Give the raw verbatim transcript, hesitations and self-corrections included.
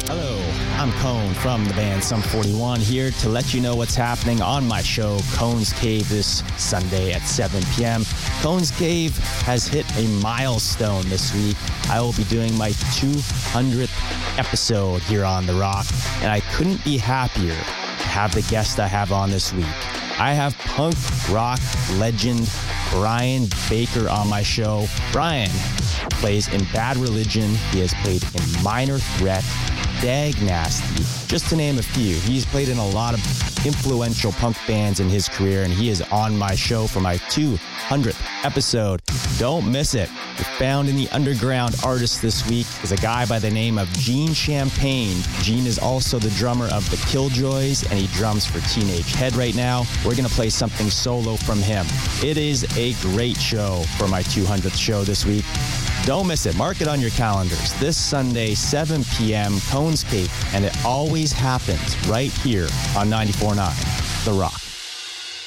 Hello, I'm Cone from the band Sum forty-one here to let you know what's happening on my show, Cone's Cave, this Sunday at seven p.m. Cone's Cave has hit a milestone this week. I will be doing my two hundredth episode here on The Rock, and I couldn't be happier to have the guest I have on this week. I have punk rock legend Brian Baker on my show. Brian plays in Bad Religion. He has played in Minor Threat, Dag Nasty, just to name a few. He's played in a lot of influential punk bands in his career, and he is on my show for my two hundredth episode. Don't miss it. The found in the underground artist this week is a guy by the name of Gene Champagne. Gene is also the drummer of the Killjoys, and he drums for Teenage Head right now. We're going to play something solo from him. It is a great show for my two hundredth show this week. Don't miss it. Mark it on your calendars. This Sunday, seven p.m., Cone's Cave, and it always happens right here on ninety-four point nine The Rock.